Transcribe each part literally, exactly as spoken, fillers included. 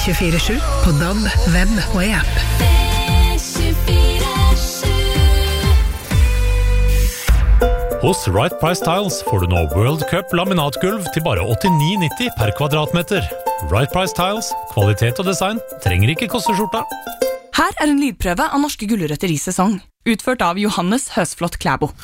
tjuefire sju på D A B, web og i app. Hos Right Price Tiles får du nå World Cup laminatgulv til bare åttini nitti per kvadratmeter. Right Price Tiles, kvalitet og design, trenger ikke koste skjorta. Her er en lydprøve av norske gulrøtter i sesong, utført av Johannes Høsflot Klæbo.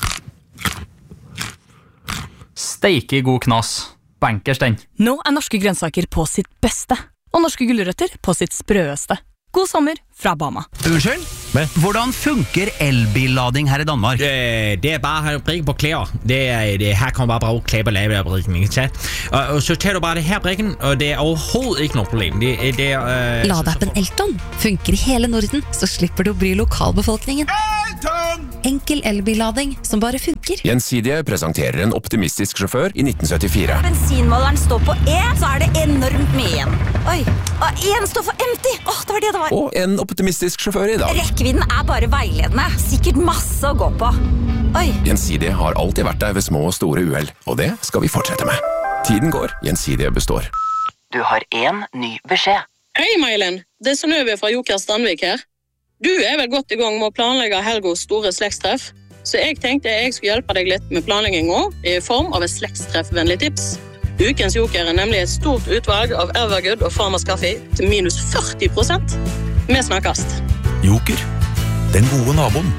Steike god knas. Bankers den. Nå er norske grønnsaker på sitt beste, og norske gulrøtter på sitt sprøeste. God sommer fra Bama. Unnskyld? Men? Hvordan funker elbillading her i Danmark? Det, det er bare å bruke på klær. Det, det, her kan man bare bruke klær på lavebrikken. Og, og så tar du bare det her brikken, og det er overhovedet ikke noe problem. Det, det, uh, Ladeappen Elton funker i hele Norden, så slipper du å bry lokalbefolkningen. Elton! Enkel elbillading som bare funker. Gjensidige presenterer en optimistisk sjåfør i nitten syttifire. Bensinmåleren står på E, så er det enormt mye igjen. Oi, og en står for empty. Åh, det var det det var. Og en optimistisk sjåfør i dag. Rekkevidden er bare veiledende. Sikkert masse å gå på. Oi. Gjensidige har alltid vært der ved små og store uheld, og det skal vi fortsette med. Tiden går, Gjensidige består. Du har en ny beskjed. Hei, Mailen. Det er Synnøve fra Joker Standvik her. Du er vel godt i gang med å planlegge Helgos store slektstreff, så jeg tenkte jeg skulle hjelpe deg litt med planleggingen i form av et slektstreffvennlig tips. Ukens Joker er nemlig et stort utvalg av Evergood og Farmers Kaffe til minus førti prosent. Vi snakkes. Joker, den gode naboen.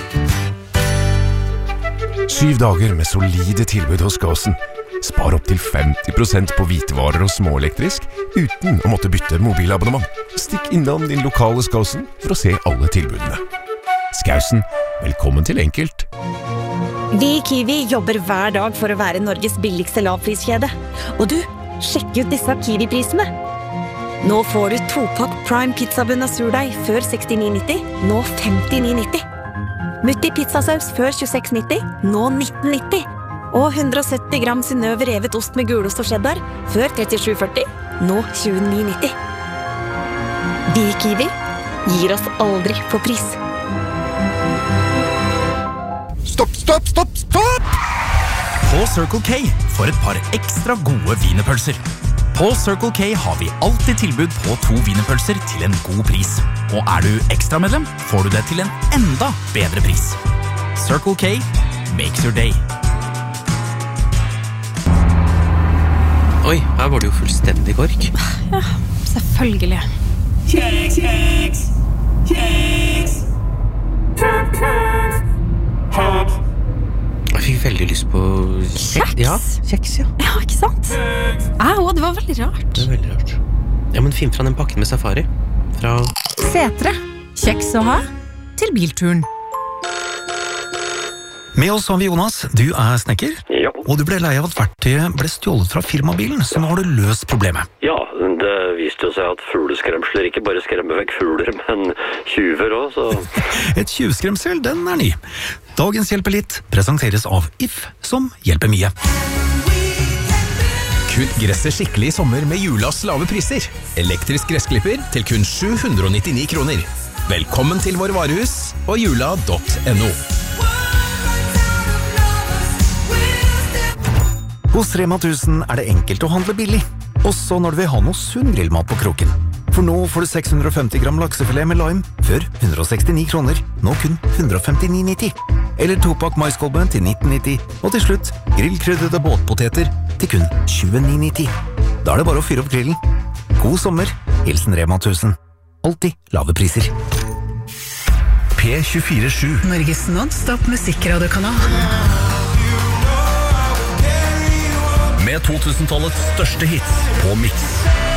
Syv dager med solide tilbud hos Gåsen. Spar opp til femti prosent på hvitevarer og småelektrisk uten å måtte bytte mobilabonnement. Stikk innom din lokale Skåsen for å se alle tilbudene. Skausen, velkommen til enkelt. Vi i Kiwi jobber hver dag for å være Norges billigste lavpriskjede. Og du, sjekk ut disse Kiwi-prisene. Nå får du topakk Prime pizzabunn av surdeig før sekstini nitti, nå femtini nitti. Mutti pizzasaus før tjueseks nitti, nå nitten nitti. Og hundre og sytti gram Synnøve revet ost med gulost og cheddar før trettisju førti, nå tjueni nitti. Vi i Kiwi gir oss aldri på pris. Stopp, stopp, stopp, stopp! På Circle K får et par ekstra gode wienerpølser. På Circle K har vi alltid tilbud på to wienerpølser til en god pris. Og er du ekstramedlem, får du det til en enda bedre pris. Circle K makes your day. Oi, her var det jo fullstendig kork. Ja, selvfølgelig. Kjeks, kjeks, kjeks, kjeks, kjeks. Jeg fikk veldig lyst på kjeks. Ja, kjeks, ja. Ja, ikke sant? Au, det var veldig rart. Det var veldig rart. Ja, men finn fra den pakken med safari. Fra Setre. Kjeks å ha til bilturen. Med oss har vi Jonas. Du er snekker. Ja. Og du ble lei av at verktøyet ble stjålet fra firmabilen, så nå har du løst problemet. Ja, det viste jo seg at fugleskremsler ikke bare skremmer vekk fugler, men tjuver også, så... Et tjuvskremsel, den er ny. Dagens Hjelper litt presenteres av If, som hjelper mye. Kutt gresset skikkelig i sommer med Julas lave priser. Elektrisk gressklipper til kun sju hundre og nittini kroner. Velkommen til vår varehus og jula punktum no. Hos Rema tusen er det enkelt å handle billig, også når du vil ha noe sunn grillmat på kroken. For nå får du seks hundre og femti gram laksefilet med lime, før hundre og sekstini kroner, nå kun hundre og femtini nitti. Eller topakk maiskolbe til nitten nitti, og til slutt grillkryddede båtpoteter til kun tjueni nitti. Da er det bare å fyre opp grillen. God sommer, hilsen Rema tusen. Alltid lave priser. P tjuefire sju. Norges non-stop musikkradiokanal. Med to tusen-tallets største hits på Mix.